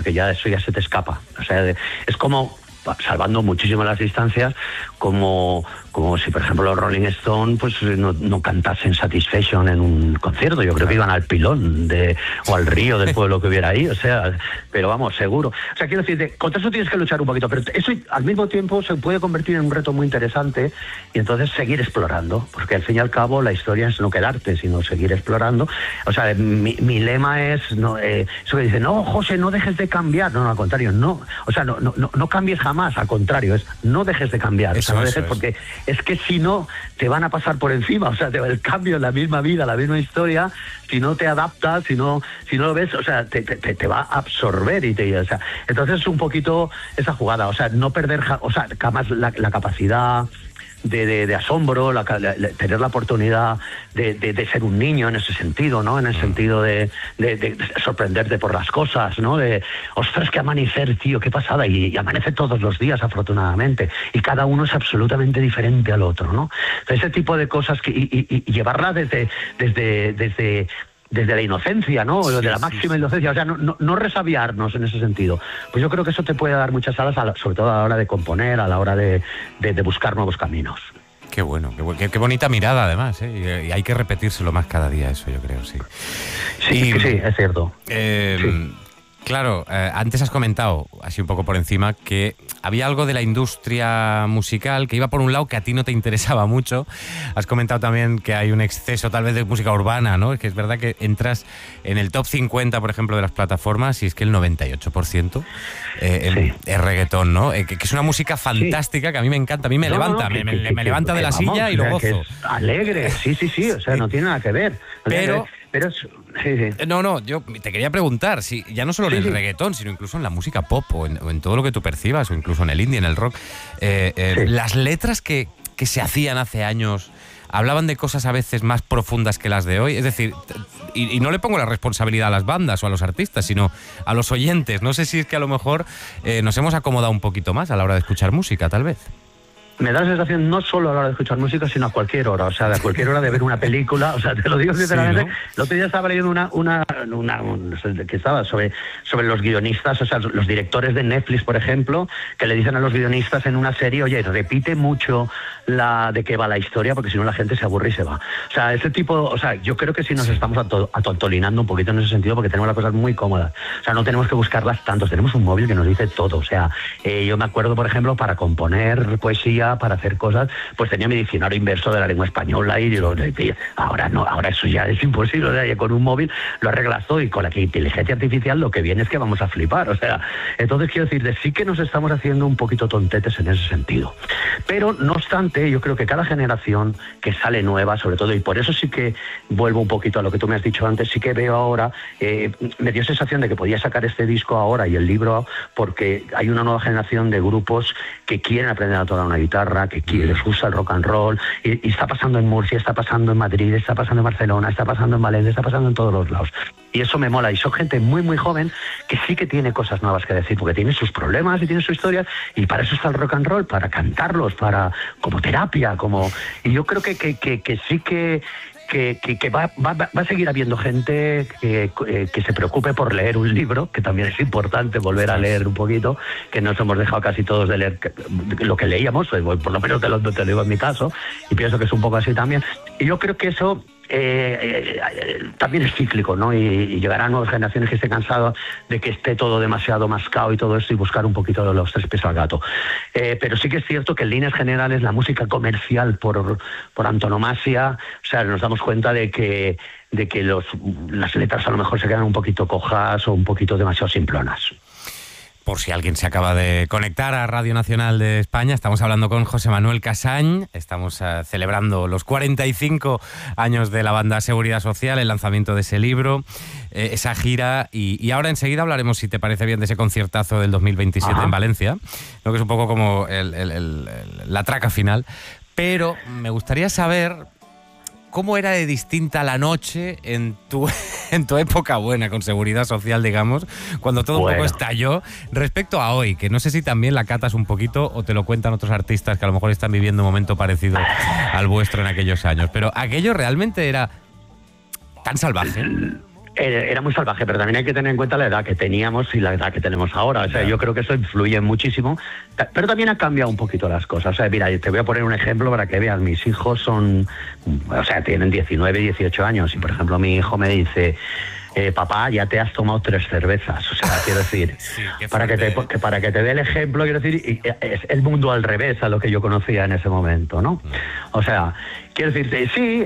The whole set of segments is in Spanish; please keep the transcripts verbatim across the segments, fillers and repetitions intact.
porque ya eso ya se te escapa. O sea, es como, salvando muchísimo las distancias, como, como si, por ejemplo, los Rolling Stones pues no, no cantasen Satisfaction en un concierto. Yo creo que iban al pilón de, o al río del pueblo que hubiera ahí, o sea, pero vamos, seguro. O sea, quiero decirte, contra eso tienes que luchar un poquito, pero eso al mismo tiempo se puede convertir en un reto muy interesante y entonces seguir explorando, porque al fin y al cabo la historia es no quedarte, sino seguir explorando. O sea, mi, mi lema es, no, eh, eso que dice, no, José, no dejes de cambiar. No, no, al contrario, no. O sea, no, no, no cambies jamás, al contrario, es no dejes de cambiar. Eso, o sea, no eso dejes, es. porque es que si no, te van a pasar por encima. O sea, te, el cambio en la misma vida, la misma historia, si no te adaptas, si no, si no lo ves, o sea, te, te, te va a absorber y te, o sea, entonces es un poquito esa jugada, o sea, no perder, o sea, jamás la, la capacidad de, de, de asombro, la, la, la, tener la oportunidad de, de, de ser un niño en ese sentido, ¿no? En el sentido de, de, de sorprenderte por las cosas, ¿no? De, ostras, qué amanecer, tío, qué pasada, y, y amanece todos los días, afortunadamente, y cada uno es absolutamente diferente al otro, ¿no? Ese tipo de cosas que, y, y, y llevarla desde, desde, desde desde la inocencia, ¿no? Sí, de la máxima sí, sí. inocencia, o sea, no, no, no resabiarnos en ese sentido. Pues yo creo que eso te puede dar muchas alas, a la, sobre todo a la hora de componer, a la hora de, de, de buscar nuevos caminos. Qué bueno, qué, qué bonita mirada además, ¿eh? Y hay que repetírselo más cada día, eso yo creo, sí. Sí, y, sí, es cierto. Eh, sí. Claro, eh, antes has comentado, así un poco por encima, que había algo de la industria musical que iba por un lado que a ti no te interesaba mucho. Has comentado también que hay un exceso tal vez de música urbana, ¿no? Que es verdad que entras en el top cincuenta, por ejemplo, de las plataformas y es que el noventa y ocho por ciento eh, sí. es reggaetón, ¿no? Eh, que, que es una música fantástica, sí. que a mí me encanta, a mí me no, levanta, no, que, me, que, me, que, me levanta que, de la vamos, silla y lo gozo. Que es alegre, sí, sí, sí, o sea, no tiene nada que ver. No Pero... Pero es, sí, sí. No, no, yo te quería preguntar, si ya no solo en sí, el sí. reggaetón, sino incluso en la música pop o en, o en todo lo que tú percibas, o incluso en el indie, en el rock, eh, eh, sí. las letras que, que se hacían hace años hablaban de cosas a veces más profundas que las de hoy. Es decir, y, y no le pongo la responsabilidad a las bandas o a los artistas, sino a los oyentes. No sé si es que a lo mejor eh, nos hemos acomodado un poquito más a la hora de escuchar música, tal vvez. Me da la sensación no solo a la hora de escuchar música, sino a cualquier hora, o sea, a cualquier hora de ver una película, o sea, te lo digo sinceramente. Sí, ¿no? El otro día estaba leyendo una, una, una un, que estaba sobre, sobre los guionistas, o sea, los directores de Netflix, por ejemplo, que le dicen a los guionistas en una serie, oye, repite mucho la de qué va la historia, porque si no la gente se aburre y se va. O sea, ese tipo, o sea, yo creo que sí nos sí. estamos ato, atontolinando un poquito en ese sentido, porque tenemos las cosas muy cómodas. O sea, no tenemos que buscarlas tanto, tenemos un móvil que nos dice todo. O sea, eh, yo me acuerdo, por ejemplo, para componer poesía, para hacer cosas, pues tenía mi diccionario inverso de la lengua española y lo, ahora no, ahora eso ya es imposible, o sea, ya con un móvil lo arreglas todo y con la inteligencia artificial lo que viene es que vamos a flipar, o sea, entonces quiero decir, sí que nos estamos haciendo un poquito tontetes en ese sentido, pero no obstante, yo creo que cada generación que sale nueva, sobre todo, y por eso sí que vuelvo un poquito a lo que tú me has dicho antes, sí que veo ahora, eh, me dio sensación de que podía sacar este disco ahora y el libro, porque hay una nueva generación de grupos que quieren aprender a tocar una guitarra, que que les gusta el rock and roll, y, y está pasando en Murcia, está pasando en Madrid, está pasando en Barcelona, está pasando en Valencia, está pasando en todos los lados. Y eso me mola, y son gente muy muy joven que sí que tiene cosas nuevas que decir, porque tiene sus problemas y tiene su historia, y para eso está el rock and roll, para cantarlos, para como terapia, como y yo creo que, que, que, que sí que que, que, que va, va, va a seguir habiendo gente que, que se preocupe por leer un libro, que también es importante volver a leer un poquito, que nos hemos dejado casi todos de leer lo que leíamos, por lo menos te lo, te lo digo en mi caso, y pienso que es un poco así también. Y yo creo que eso Eh, eh, eh, también es cíclico, ¿no? Y, y llegarán nuevas generaciones que estén cansadas de que esté todo demasiado mascado y todo esto, y buscar un poquito de los tres pies al gato. Eh, pero sí que es cierto que en líneas generales la música comercial por, por antonomasia, o sea, nos damos cuenta de que, de que los, las letras a lo mejor se quedan un poquito cojas o un poquito demasiado simplonas. Por si alguien se acaba de conectar a Radio Nacional de España, estamos hablando con José Manuel Casañ, estamos uh, celebrando los cuarenta y cinco años de la banda Seguridad Social, el lanzamiento de ese libro, eh, esa gira, y, y ahora enseguida hablaremos, si te parece bien, de ese conciertazo del dos mil veintisiete Ajá. en Valencia, lo que es un poco como el, el, el, el, la traca final, pero me gustaría saber cómo era de distinta la noche en tu, en tu época buena, con Seguridad Social, digamos, cuando todo bueno. un poco estalló, respecto a hoy, que no sé si también la catas un poquito o te lo cuentan otros artistas que a lo mejor están viviendo un momento parecido al vuestro en aquellos años, pero aquello realmente era tan salvaje. Era muy salvaje, pero también hay que tener en cuenta la edad que teníamos y la edad que tenemos ahora. O sea, yo creo que eso influye muchísimo, pero también ha cambiado un poquito las cosas. O sea, mira, te voy a poner un ejemplo para que veas. Mis hijos son, o sea, tienen diecinueve, dieciocho años y, por ejemplo, mi hijo me dice... Eh, papá, ya te has tomado tres cervezas. O sea, quiero decir, sí, para, que te, que para que te dé el ejemplo, quiero decir, es el mundo al revés a lo que yo conocía en ese momento, ¿no? O sea, quiero decirte, sí,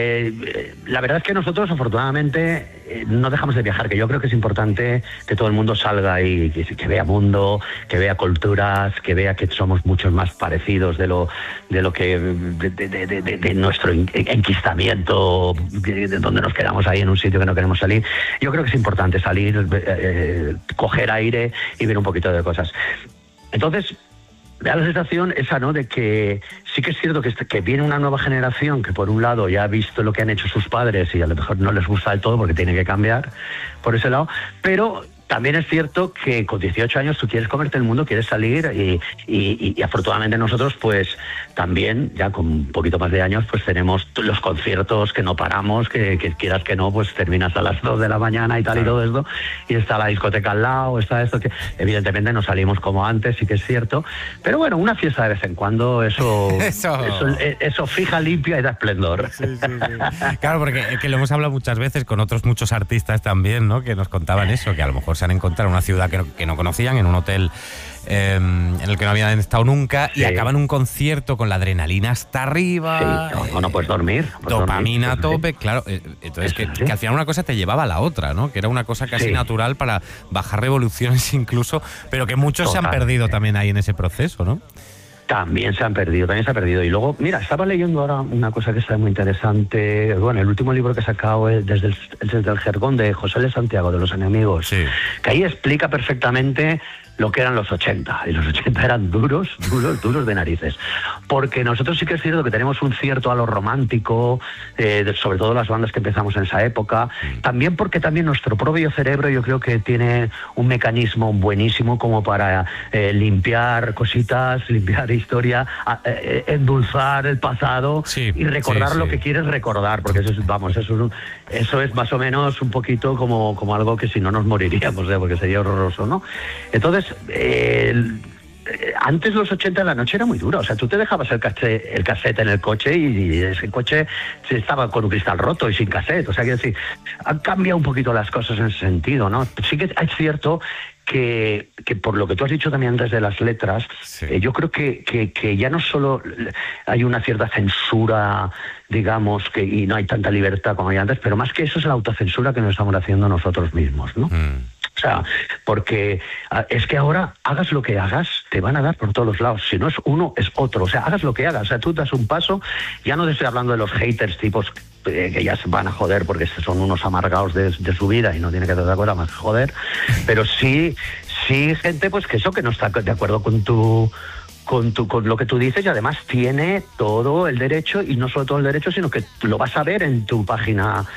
eh, la verdad es que nosotros, afortunadamente, eh, no dejamos de viajar, que yo creo que es importante que todo el mundo salga y que, que vea mundo, que vea culturas, que vea que somos muchos más parecidos de lo, de lo que, de, de, de, de, de nuestro enquistamiento, de, de donde nos quedamos ahí en un sitio que no queremos salir. Yo creo que es importante salir, eh, coger aire y ver un poquito de cosas. Entonces, me da la sensación esa, ¿no?, de que sí que es cierto que, este, que viene una nueva generación que, por un lado, ya ha visto lo que han hecho sus padres y a lo mejor no les gusta del todo porque tiene que cambiar por ese lado, pero... También es cierto que con dieciocho años tú quieres comerte el mundo, quieres salir y, y, y afortunadamente nosotros pues también ya con un poquito más de años pues tenemos los conciertos que no paramos, que, que quieras que no pues terminas a las dos de la mañana y tal, claro. Y todo esto, y está la discoteca al lado, está esto que evidentemente no salimos como antes, sí que es cierto, pero bueno, una fiesta de vez en cuando eso eso, eso, eso fija, limpia y da esplendor. Sí, sí, sí. Claro, porque que lo hemos hablado muchas veces con otros muchos artistas también, ¿no?, que nos contaban eso, que a lo mejor se han encontrado en una ciudad que no, que no conocían, en un hotel eh, en el que no habían estado nunca, sí. Y acaban un concierto con la adrenalina hasta arriba. Sí, no, no puedes dormir. No puedes dopamina dormir, a tope, sí. Claro. Entonces, que, sí. que al final una cosa te llevaba a la otra, ¿no? Que era una cosa casi sí. natural para bajar revoluciones incluso, pero que muchos Total. se han perdido también ahí en ese proceso, ¿no? También se han perdido, también se ha perdido. Y luego, mira, estaba leyendo ahora una cosa que está muy interesante. Bueno, el último libro que he sacado es desde el, desde el Jergón, de José L. Santiago, de Los Enemigos, sí. Que ahí explica perfectamente lo que eran los ochenta. Y los ochenta eran duros, duros, duros de narices. Porque nosotros sí que es cierto que tenemos un cierto halo romántico, eh, de, sobre todo las bandas que empezamos en esa época. También porque también nuestro propio cerebro yo creo que tiene un mecanismo buenísimo como para eh, limpiar cositas, limpiar historia, eh, endulzar el pasado, sí, y recordar sí, lo sí. que quieres recordar. Porque eso es, vamos, eso es, eso es más o menos un poquito como, como algo que si no nos moriríamos, ¿eh? Porque sería horroroso, ¿no? Entonces, Eh, eh, antes los ochenta de la noche era muy dura, o sea, tú te dejabas el cassette, el cassette en el coche y, y ese coche estaba con un cristal roto y sin cassette, o sea, quiero decir, han cambiado un poquito las cosas en ese sentido, ¿no? Sí que es cierto que, que por lo que tú has dicho también antes de las letras, sí. eh, yo creo que, que, que ya no solo hay una cierta censura, digamos, que y no hay tanta libertad como hay antes, pero más que eso es la autocensura que nos estamos haciendo nosotros mismos, ¿no? Mm. O sea, porque es que ahora hagas lo que hagas, te van a dar por todos los lados. Si no es uno, es otro. O sea, hagas lo que hagas. O sea, tú das un paso, ya no te estoy hablando de los haters tipos eh, que ya se van a joder porque son unos amargados de, de su vida y no tiene que estar de acuerdo más que joder. Pero sí, sí gente pues que eso, que no está de acuerdo con tu... Con, tu, con lo que tú dices, y además tiene todo el derecho, y no solo todo el derecho, sino que lo vas a ver en tu página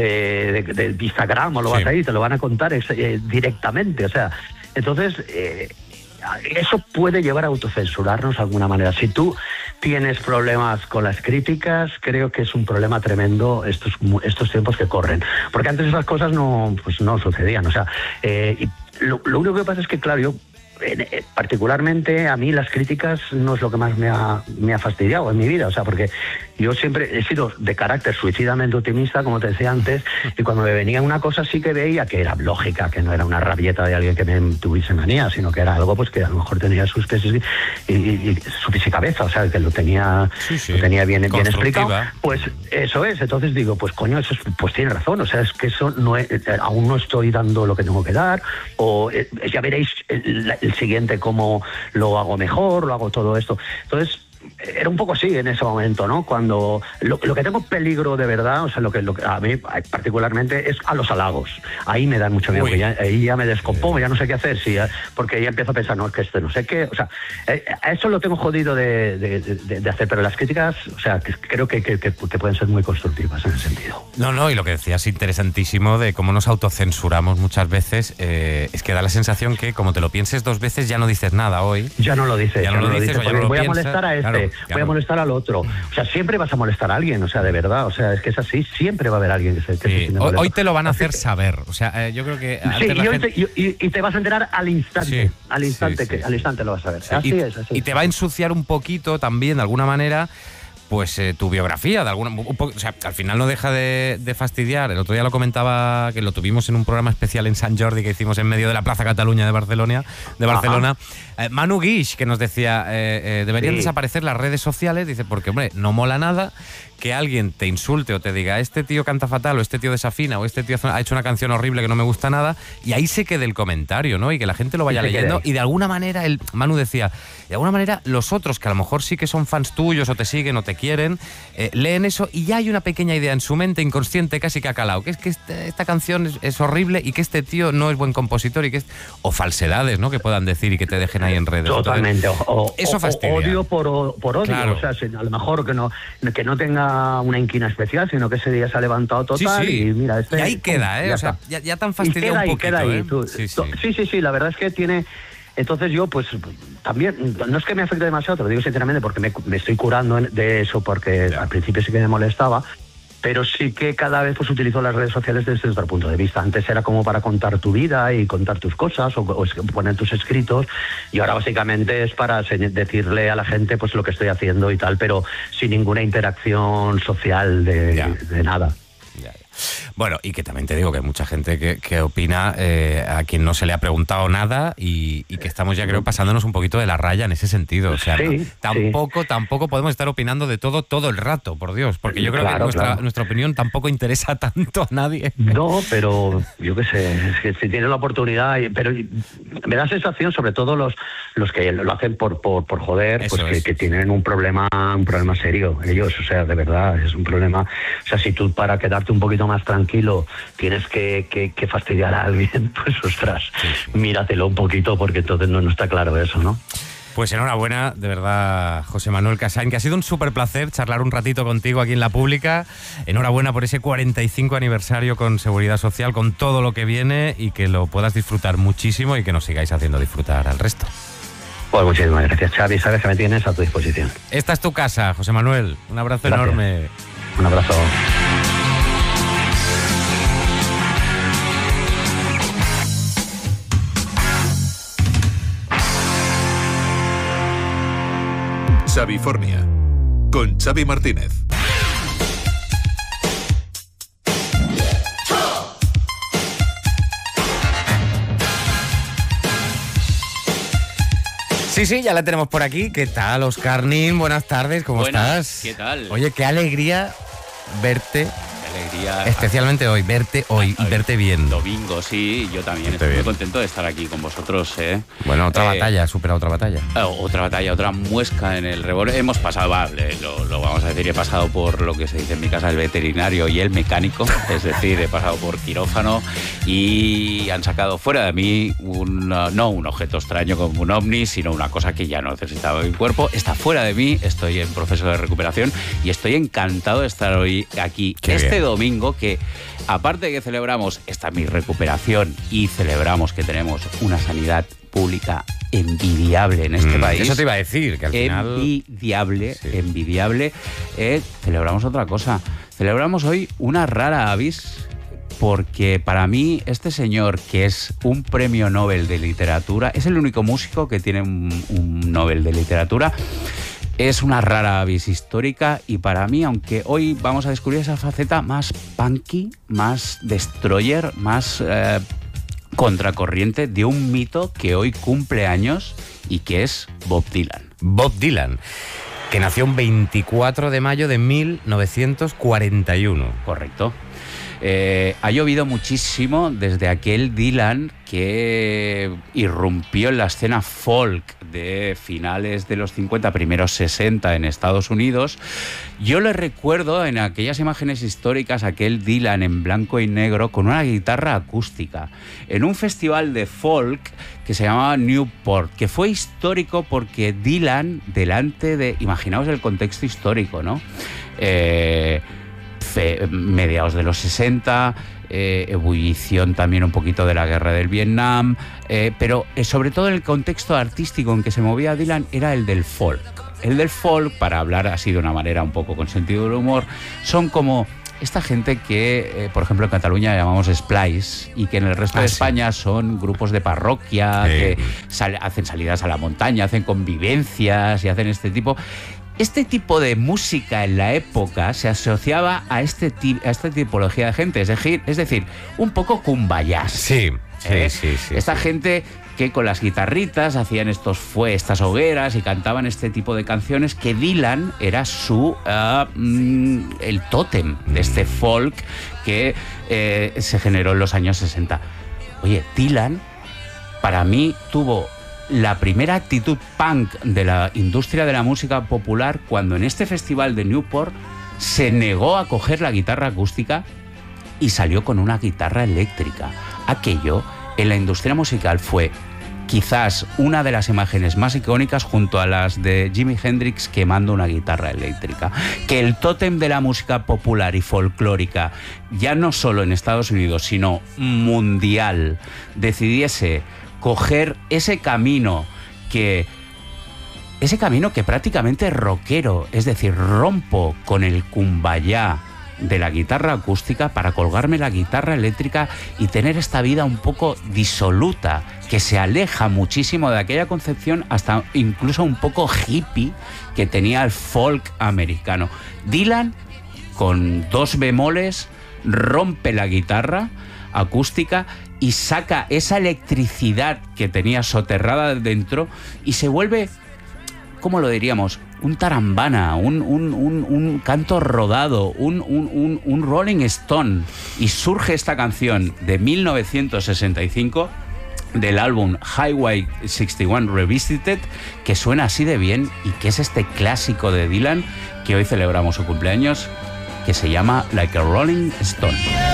de, de, de Instagram, o lo sí. vas a ir, te lo van a contar eh, directamente. O sea, entonces eh, eso puede llevar a autocensurarnos de alguna manera. Si tú tienes problemas con las críticas, creo que es un problema tremendo estos, estos tiempos que corren, porque antes esas cosas no, pues no sucedían. O sea, eh, y lo, lo único que pasa es que, claro, yo particularmente a mí las críticas no es lo que más me ha, me ha fastidiado en mi vida, o sea, porque yo siempre he sido de carácter suicidamente optimista, como te decía antes, y cuando me venía una cosa sí que veía que era lógica, que no era una rabieta de alguien que me tuviese manía, sino que era algo pues que a lo mejor tenía sus peces y, y, y su pies y cabeza, o sea, que lo tenía, sí, sí. Lo tenía bien, bien explicado. Pues eso es, entonces digo, pues coño, eso es, pues tiene razón, o sea, es que eso no es, aún no estoy dando lo que tengo que dar, o eh, ya veréis el, el siguiente cómo lo hago mejor, lo hago todo esto. Entonces, era un poco así en ese momento, ¿no? Cuando lo, lo que tengo peligro de verdad, o sea, lo que, lo que a mí particularmente es a los halagos. Ahí me da mucho miedo, que ya, ahí ya me descompongo, ya no sé qué hacer, sí, porque ya empiezo a pensar, no, es que este no sé qué, o sea, eh, a eso lo tengo jodido de, de, de, de hacer, pero las críticas, o sea, que creo que, que, que, que pueden ser muy constructivas en ese sentido. No, no, y lo que decías interesantísimo de cómo nos autocensuramos muchas veces, eh, es que da la sensación que como te lo pienses dos veces ya no dices nada hoy. Ya no lo dices, ya, ya no lo dices, dices porque ya no lo voy piensas, a molestar a este, claro, claro. voy a molestar al otro. O sea, siempre vas a molestar a alguien, o sea, de verdad, o sea, es que es así, siempre va a haber alguien que se, que sí. se siente hoy, hoy te lo van a hacer que... saber, o sea, eh, yo creo que... Sí, y, gente... te, y, y te vas a enterar al instante, sí, al instante, sí, que, sí. al instante lo vas a ver. Sí. Así y, es, así Y te va a ensuciar un poquito también, de alguna manera, pues eh, tu biografía, de alguna, un poco, o sea, al final no deja de, de fastidiar. El otro día lo comentaba, que lo tuvimos en un programa especial en Sant Jordi que hicimos en medio de la Plaza Cataluña de Barcelona, de Barcelona. Eh, Manu Guix, que nos decía, eh, eh, deberían sí. desaparecer las redes sociales, dice, porque, hombre, no mola nada que alguien te insulte o te diga, este tío canta fatal, o este tío desafina, o este tío ha hecho una canción horrible que no me gusta nada, y ahí se quede el comentario, ¿no? Y que la gente lo vaya leyendo. Y de alguna manera, el Manu decía, de alguna manera, los otros, que a lo mejor sí que son fans tuyos, o te siguen, o te quieren, eh, leen eso, y ya hay una pequeña idea en su mente, inconsciente, casi que ha calado, que es que este, esta canción es, es horrible, y que este tío no es buen compositor, y que es, o falsedades, ¿no? Que puedan decir y que te dejen ahí en redes. Totalmente. Entonces, o, eso fastidia. O odio por, por odio. Claro. O sea, a lo mejor que no, que no tenga una inquina especial, sino que ese día se ha levantado total. Sí, sí. Y mira, este, y ahí queda, ¿eh? Ya, o sea, ya, ya tan fastidiado un poquito, queda ahí, ¿eh? Tú, sí, sí. sí, sí, sí, la verdad es que tiene... Entonces yo, pues, también, no es que me afecte demasiado, te lo digo sinceramente, porque me, me estoy curando de eso, porque ya. al principio sí que me molestaba, pero sí que cada vez pues utilizo las redes sociales desde otro punto de vista. Antes era como para contar tu vida y contar tus cosas o, o poner tus escritos, y ahora básicamente es para decirle a la gente pues lo que estoy haciendo y tal, pero sin ninguna interacción social de, de, de nada. Ya, ya. Bueno, y que también te digo que hay mucha gente que, que opina eh, a quien no se le ha preguntado nada y, y que estamos ya creo pasándonos un poquito de la raya en ese sentido. O sea, sí, no, tampoco, sí. tampoco podemos estar opinando de todo todo el rato, por Dios, porque yo creo claro, que nuestra, claro. nuestra opinión tampoco interesa tanto a nadie. No, pero yo qué sé, es que si tienes la oportunidad, pero me da sensación, sobre todo los los que lo hacen por por, por joder, Eso pues que, es. que tienen un problema un problema serio ellos, o sea, de verdad, es un problema. O sea, si tú para quedarte un poquito más tranquilo tienes que, que, que fastidiar a alguien, pues ostras, sí, sí. míratelo un poquito, porque entonces no, no está claro eso, ¿no? Pues enhorabuena, de verdad, José Manuel Casañ, que ha sido un súper placer charlar un ratito contigo aquí en La Pública. Enhorabuena por ese cuarenta y cinco aniversario con Seguridad Social, con todo lo que viene, y que lo puedas disfrutar muchísimo y que nos sigáis haciendo disfrutar al resto. Pues muchísimas gracias, Xavi, sabes que me tienes a tu disposición. Esta es tu casa, José Manuel. Un abrazo gracias. enorme. Un abrazo. Xavifornia, con Xavi Martínez. Sí, sí, ya la tenemos por aquí. ¿Qué tal, Oscar Nin? Buenas tardes, ¿cómo Buenas, estás? ¿qué tal? Oye, qué alegría verte. Alegría. Especialmente hoy, verte hoy, hoy verte bien. Domingo, sí, yo también. Verte Estoy bien. Muy contento de estar aquí con vosotros. ¿eh? Bueno, otra eh, batalla, supera otra batalla. Otra batalla, otra muesca en el revólver. Hemos pasado, vale, lo, lo vamos a decir, he pasado por lo que se dice en mi casa, el veterinario y el mecánico. Es decir, he pasado por quirófano y han sacado fuera de mí un, no un objeto extraño como un ovni, sino una cosa que ya no necesitaba mi cuerpo. Está fuera de mí, estoy en proceso de recuperación y estoy encantado de estar hoy aquí. Qué este bien. Domingo, que aparte de que celebramos esta mi recuperación y celebramos que tenemos una sanidad pública envidiable en este mm, país. Eso te iba a decir, que al final... Envidiable, sí. envidiable. Eh, celebramos otra cosa. Celebramos hoy una rara avis, porque para mí este señor, que es un premio Nobel de literatura, es el único músico que tiene un, un Nobel de literatura. Es una rara avis histórica y para mí, aunque hoy vamos a descubrir esa faceta más punky, más destroyer, más eh, contracorriente de un mito que hoy cumple años y que es Bob Dylan. Bob Dylan, que nació un veinticuatro de mayo de mil novecientos cuarenta y uno. Correcto. Eh, ha llovido muchísimo desde aquel Dylan que irrumpió en la escena folk de finales de los cincuenta, primeros sesenta en Estados Unidos. Yo le recuerdo en aquellas imágenes históricas aquel Dylan en blanco y negro con una guitarra acústica en un festival de folk que se llamaba Newport, que fue histórico porque Dylan, delante de... Imaginaos el contexto histórico, ¿no? Eh... mediados de los sesenta, eh, ebullición también un poquito de la guerra del Vietnam, eh, pero eh, sobre todo el contexto artístico en que se movía Dylan era el del folk. El del folk, para hablar así de una manera un poco con sentido del humor, son como esta gente que, eh, por ejemplo, en Cataluña llamamos splice y que en el resto ah, de sí. España son grupos de parroquia, sí. que sal, hacen salidas a la montaña, hacen convivencias y hacen este tipo... Este tipo de música en la época se asociaba a, este a esta tipología de gente, es decir, es decir un poco cumbayás. Sí, sí, ¿eh? sí, sí. Esta sí. gente que con las guitarritas hacían estos fue estas hogueras y cantaban este tipo de canciones que Dylan era su uh, mm, el tótem de este folk que eh, se generó en los años sesenta. Oye, Dylan para mí tuvo la primera actitud punk de la industria de la música popular cuando en este festival de Newport se negó a coger la guitarra acústica y salió con una guitarra eléctrica. Aquello en la industria musical fue quizás una de las imágenes más icónicas junto a las de Jimi Hendrix quemando una guitarra eléctrica. Que el tótem de la música popular y folclórica, ya no solo en Estados Unidos, sino mundial, decidiese coger ese camino que ese camino que prácticamente es rockero, es decir, rompo con el cumbayá de la guitarra acústica para colgarme la guitarra eléctrica y tener esta vida un poco disoluta, que se aleja muchísimo de aquella concepción, hasta incluso un poco hippie que tenía el folk americano. Dylan, con dos bemoles, rompe la guitarra acústica y saca esa electricidad que tenía soterrada dentro y se vuelve, ¿cómo lo diríamos? Un tarambana, un, un, un, un canto rodado, un, un, un, un Rolling Stone. Y surge esta canción de mil novecientos sesenta y cinco del álbum Highway sesenta y uno Revisited, que suena así de bien y que es este clásico de Dylan que hoy celebramos su cumpleaños, que se llama Like a Rolling Stone.